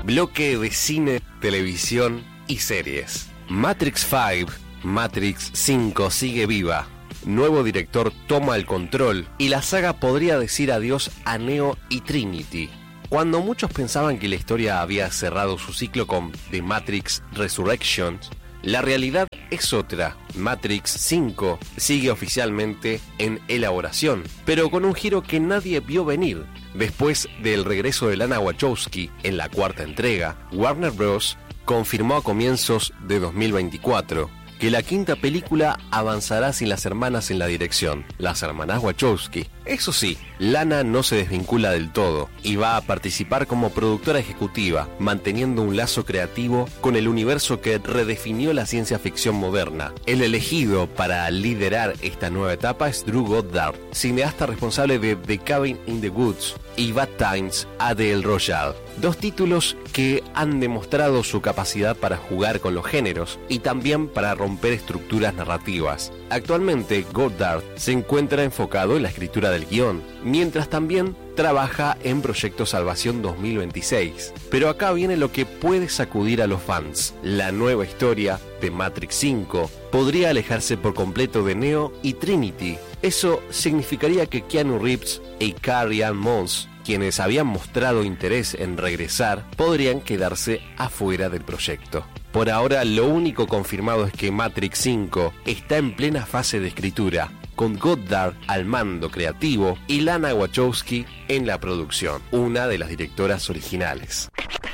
bloque de cine, televisión y series. Matrix 5, Matrix 5 sigue viva. Nuevo director toma el control y la saga podría decir adiós a Neo y Trinity. Cuando muchos pensaban que la historia había cerrado su ciclo con The Matrix Resurrections, la realidad es otra. Matrix 5 sigue oficialmente en elaboración, pero con un giro que nadie vio venir. Después del regreso de Lana Wachowski en la cuarta entrega, Warner Bros. Confirmó a comienzos de 2024 que la quinta película avanzará sin las hermanas en la dirección, las hermanas Wachowski. Eso sí, Lana no se desvincula del todo y va a participar como productora ejecutiva, manteniendo un lazo creativo con el universo que redefinió la ciencia ficción moderna. El elegido para liderar esta nueva etapa es Drew Goddard, cineasta responsable de The Cabin in the Woods y Bad Times at the El Royale, dos títulos que han demostrado su capacidad para jugar con los géneros y también para romper estructuras narrativas. Actualmente, Goddard se encuentra enfocado en la escritura del guión, mientras también trabaja en Proyecto Salvación 2026. Pero acá viene lo que puede sacudir a los fans. La nueva historia de Matrix 5 podría alejarse por completo de Neo y Trinity. Eso significaría que Keanu Reeves y Carrie-Anne Moss, quienes habían mostrado interés en regresar, podrían quedarse afuera del proyecto. Por ahora, lo único confirmado es que Matrix 5 está en plena fase de escritura, con Goddard al mando creativo y Lana Wachowski en la producción, una de las directoras originales.